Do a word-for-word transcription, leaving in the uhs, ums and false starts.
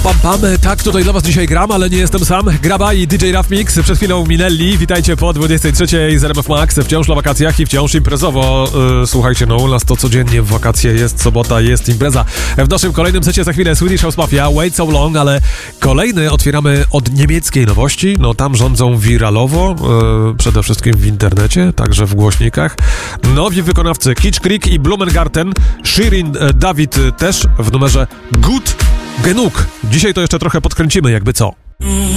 pam, pam. Tak, tutaj dla was dzisiaj gram, ale nie jestem sam. Graba i D J Rough Mix przed chwilą minęli. Witajcie po dwudziestej trzeciej z R M F Max. Wciąż na wakacjach i wciąż imprezowo. Yy, słuchajcie, no u nas to codziennie w wakacje jest sobota, jest impreza. W naszym kolejnym secie za chwilę Swedish House Mafia, Wait So Long, ale kolejny otwieramy od niemieckiej nowości. No tam rządzą wiralowo, yy, przede wszystkim w internecie, także w głośnikach. Nowi wykonawcy Kitsch Creek i Blumengarten, Shirin David też w numerze Gut Genug. Dzisiaj to jeszcze trochę podkręcimy, jakby co.